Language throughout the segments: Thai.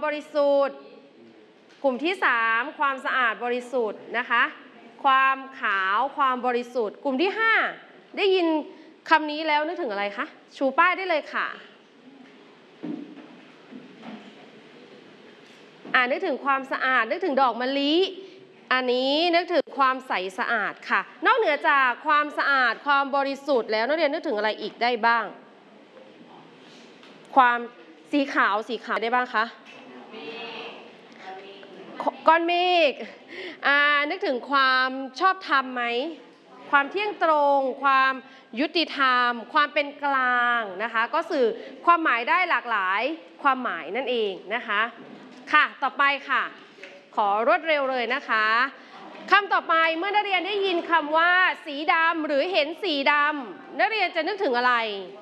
บริสุทธิ์กลุ่มที่3ความสะอาดบริสุทธิ์นะคะความขาวความบริสุทธิ์กลุ่มที่5ได้ยินคำนี้แล้วนึกถึงอะไรคะชูป้ายได้เลยค่ะนึกถึงความสะอาดนึกถึงดอกมะลิอันนี้นึกถึงความใสสะอาดค่ะนอกเหนือจากความสะอาดความบริสุทธิ์แล้วนักเรียนนึกถึงอะไรอีกได้บ้างความสีขาวได้บ้างคะก้อนเมฆนึกถึงความชอบธรรมไหมความเที่ยงตรงความยุติธรรมความเป็นกลางนะคะก็สื่อความหมายได้หลากหลายความหมายนั่นเองนะคะค่ะต่อไปค่ะขอรวดเร็วเลยนะคะคำต่อไปเมื่อนักเรียนได้ยินคำว่าสีดำหรือเห็นสีดำนักเรียนจะนึกถึงอะไร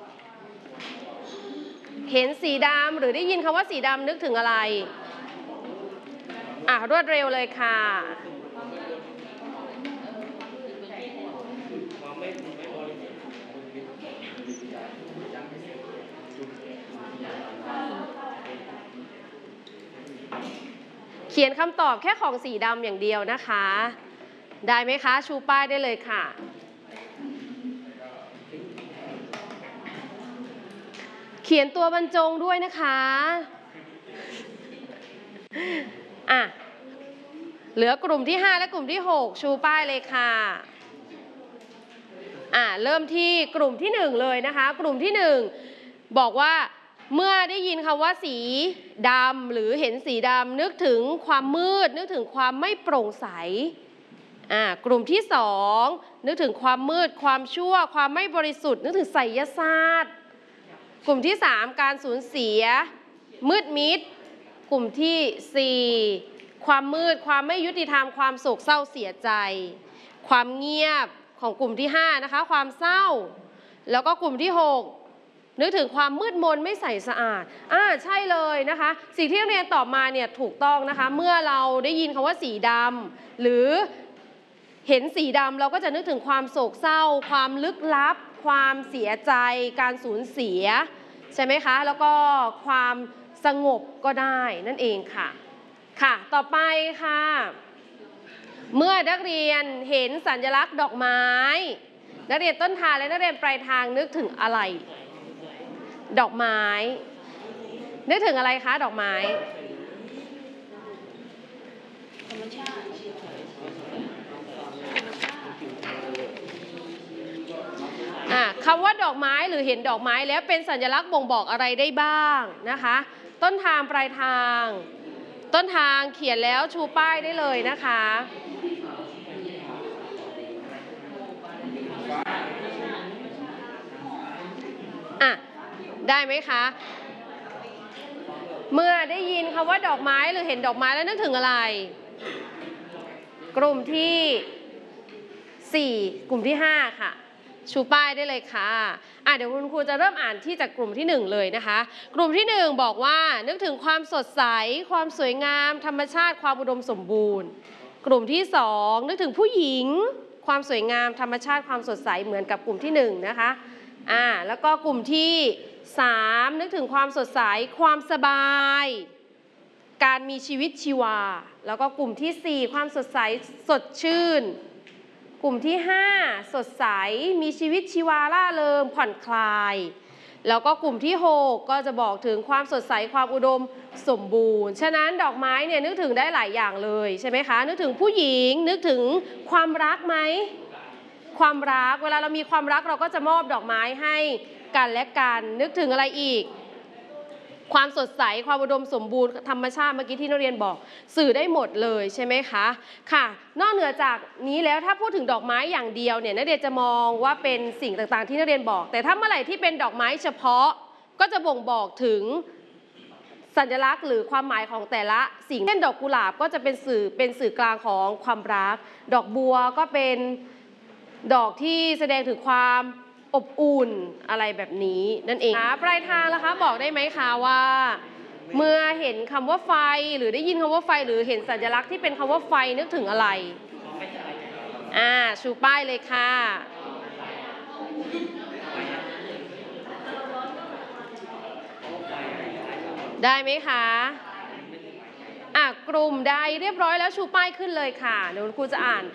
เห็นสีดำหรือได้ยินคำว่าสีดำนึกถึงอะไรรวดเร็วเลยค่ะเขียนคำตอบแค่ของสีดำอย่างเดียวนะคะได้ไหมคะชูป้ายได้เลยค่ะเขียนตัวบรรจงด้วยนะคะเหลือกลุ่มที่5และกลุ่มที่6ชูป้ายเลยค่ะเริ่มที่กลุ่มที่1เลยนะคะกลุ่มที่1บอกว่าเมื่อได้ยินคำว่าสีดำหรือเห็นสีดำนึกถึงความมืดนึกถึงความไม่โปร่งใสกลุ่มที่2นึกถึงความมืดความชั่วความไม่บริสุทธิ์นึกถึงไสยศาสตร์กลุ่มที่3การสูญเสียมืดมิดกลุ่มที่4ความมืดความไม่ยุติธรรมความโศกเศร้าเสียใจความเงียบของกลุ่มที่5นะคะความเศร้าแล้วก็กลุ่มที่6นึกถึงความมืดมนไม่ใสสะอาดใช่เลยนะคะสิ่งที่นักเรียนตอบมาเนี่ยถูกต้องนะคะเมื่อเราได้ยินคำว่าสีดำหรือเห็นสีดำเราก็จะนึกถึงความโศกเศร้าความลึกลับความเสียใจการสูญเสียใช่ไหมคะแล้วก็ความสงบก็ได้นั่นเองค่ะต่อไปค่ะเมื่อนักเรียนเห็นสัญลักษณ์ดอกไม้นักเรียนต้นทางและนักเรียนปลายทางนึกถึงอะไรดอกไม้นึกถึงอะไรคะดอกไม้ธรรมชาติคำว่าดอกไม้หรือเห็นดอกไม้แล้วเป็นสัญลักษณ์บ่งบอกอะไรได้บ้างนะคะต้นทางปลายทางต้นทางเขียนแล้วชูป้ายได้เลยนะคะได้ไหมคะเมื่อได้ยินคำว่าดอกไม้หรือเห็นดอกไม้แล้วนึกถึงอะไรกลุ่มที่4กลุ่มที่5ค่ะชูป้ายได้เลยค่ะเดี๋ยวคุณครูจะเริ่มอ่านที่จากกลุ่มที่1เลยนะคะกลุ่มที่1บอกว่านึกถึงความสดใสความสวยงามธรรมชาติความอุดมสมบูรณ์กลุ่มที่2นึกถึงผู้หญิงความสวยงามธรรมชาติความสดใสเหมือนกับกลุ่มที่1นะคะแล้วก็กลุ่มที่3นึกถึงความสดใสความสบายการมีชีวิตชีวาแล้วก็กลุ่มที่4ความสดใสสดชื่นกลุ่มที่5สดใสมีชีวิตชีวาร่าเริงผ่อนคลายแล้วก็กลุ่มที่6ก็จะบอกถึงความสดใสความอุดมสมบูรณ์ฉะนั้นดอกไม้เนี่ยนึกถึงได้หลายอย่างเลยใช่ไหมคะนึกถึงผู้หญิงนึกถึงความรักไหมความรักเวลาเรามีความรักเราก็จะมอบดอกไม้ให้กันและกันนึกถึงอะไรอีกความสดใสความอุดมสมบูรณ์ธรรมชาติเมื่อกี้ที่นักเรียนบอกสื่อได้หมดเลยใช่ไหมคะค่ะนอกเหนือจากนี้แล้วถ้าพูดถึงดอกไม้อย่างเดียวเนี่ยนักเรียนจะมองว่าเป็นสิ่งต่างๆที่นักเรียนบอกแต่ถ้าเมื่อไหร่ที่เป็นดอกไม้เฉพาะก็จะบ่งบอกถึงสัญลักษณ์หรือความหมายของแต่ละสิ่งเช่นดอกกุหลาบก็จะเป็นสื่อกลางของความรักดอกบัวก็เป็นดอกที่แสดงถึงความอบอุ่นอะไรแบบนี้นั่นเองปลายทางล่ะคะบอกได้ไหมคะว่าเมื่อเห็นคำว่าไฟหรือได้ยินคำว่าไฟหรือเห็นสัญลักษณ์ที่เป็นคำว่าไฟนึกถึงอะไรชูป้ายเลยค่ะได้ไหมคะกลุ่มใดเรียบร้อยแล้วชูป้ายขึ้นเลยค่ะเดี๋ยวคุณครูจะอ่าน